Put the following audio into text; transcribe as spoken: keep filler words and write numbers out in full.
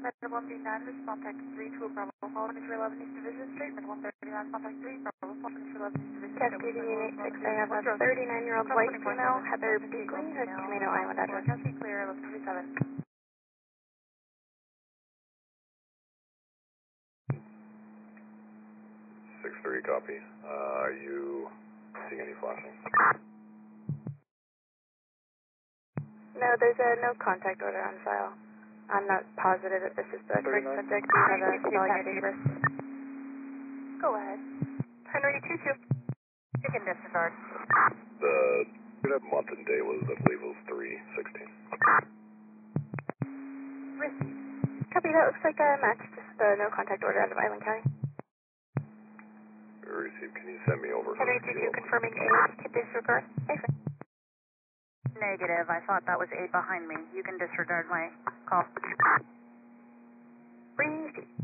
Med one three nine, response text three two Bravo, call finish eleven East Division Street, Med one thirty-nine, contact three Bravo, call finish eleven East Division Street. Cascade Unit six, I have a thirty-nine-year-old white female, Heather Beakley, her Tomato Island address. Cascade clear, eleven thirty-seven. six three, copy. Uh, are you seeing any flashing? No, there's a no contact order on file. I'm not positive if this is the correct subject. We have a spelling your date of birth. Go ahead. Henry two two. You can disregard. The month and day was, I believe, was three sixteen. Received. Copy, that looks like a match, just the no contact order out of Island County. Received. Can you send me over? Henry two two confirming eight to disregard. Thanks. Negative. I thought that was eight behind me. You can disregard my call. Breathe.